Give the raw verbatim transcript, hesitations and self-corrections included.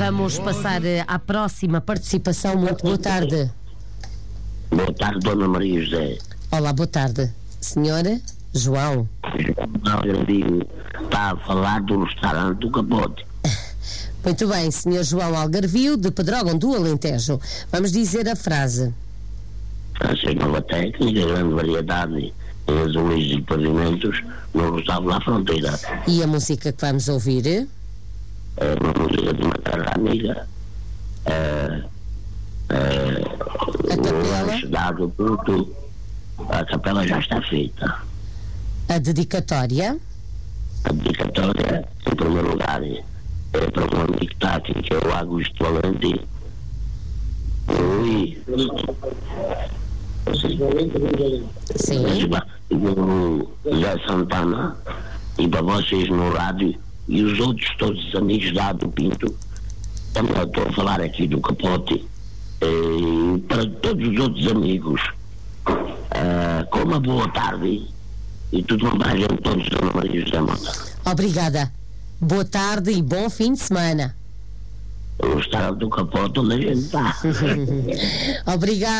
Vamos passar eh, à próxima participação. Muito boa tarde. Boa tarde, Dona Maria José. Olá, boa tarde. Senhora João. Não, eu digo, está a falar do restaurante do Capote. Muito bem, senhor João Algarvio, de Pedrógão do Alentejo. Vamos dizer a frase. Francês Nova Técnica, grande variedade em azulejos e pavimentos no Gustavo La Fronteira. E a música que vamos ouvir? É uma música de uma cara amiga. É, é, A capela? o lanche dado tudo. A capela já está feita. A dedicatória? A dedicatória, em primeiro lugar, é para um amigo que está aqui, que é o Augusto Valente. Oi. Sim. E o Zé Santana, e para vocês no rádio, e os outros todos os amigos lá do Pinto. Também estou a falar aqui do Capote, e para todos os outros amigos, uh, com uma boa tarde e tudo mais, a todos, Dona Maria José Mota. Obrigada. Boa tarde e bom fim de semana. O restaurante do Capote onde a gente está. Obrigada.